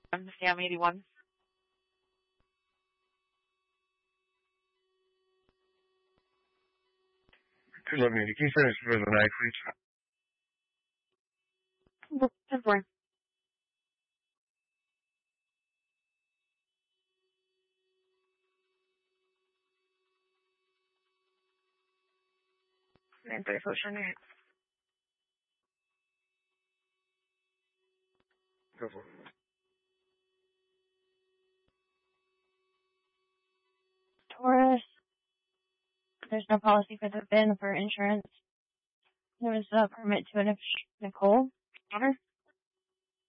Sam 81. Good evening. Can you finish for the night, please? 10-4. And 3428. Go for it. Taurus. There's no policy for the VIN for insurance. There was a permit to Nicole. Daughter.